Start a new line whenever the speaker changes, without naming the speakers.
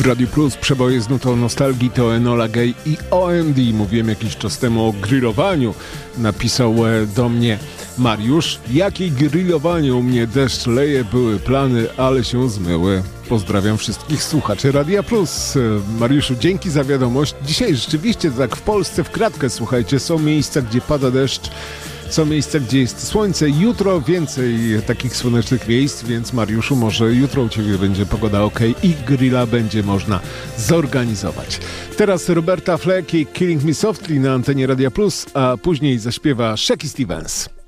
W Radiu Plus przeboje z nutą nostalgii to Enola Gay i OMD. Mówiłem jakiś czas temu o grillowaniu. Napisał do mnie Mariusz. Jakie grillowanie, u mnie deszcz leje, były plany, ale się zmyły. Pozdrawiam wszystkich słuchaczy Radia Plus. Mariuszu, dzięki za wiadomość. Dzisiaj rzeczywiście tak w Polsce w kratkę, słuchajcie, są miejsca, gdzie pada deszcz. Są miejsca, gdzie jest słońce. Jutro więcej takich słonecznych miejsc, więc Mariuszu, może jutro u Ciebie będzie pogoda ok i grilla będzie można zorganizować. Teraz Roberta Fleck i Killing Me Softly na antenie Radia Plus, a później zaśpiewa Shaky Stevens.